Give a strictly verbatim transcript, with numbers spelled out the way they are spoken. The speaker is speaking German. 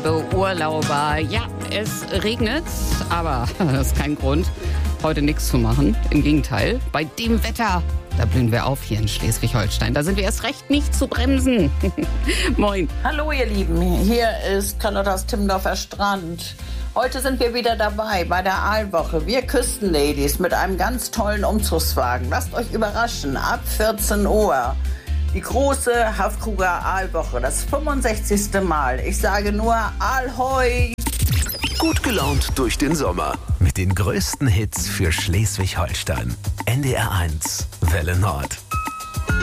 liebe Urlauber. Ja, es regnet, aber das ist kein Grund, heute nichts zu machen. Im Gegenteil, bei dem Wetter, da blühen wir auf hier in Schleswig-Holstein. Da sind wir erst recht nicht zu bremsen. Moin. Hallo ihr Lieben, hier ist Carlottas Timmendorfer Strand. Heute sind wir wieder dabei bei der Aalwoche. Wir Küstenladies mit einem ganz tollen Umzugswagen. Lasst euch überraschen, ab vierzehn Uhr. Die große Hafkruger Aalwoche, das fünfundsechzigste Mal. Ich sage nur Ahoi! Gut gelaunt durch den Sommer mit den größten Hits für Schleswig-Holstein. N D R eins, Welle Nord.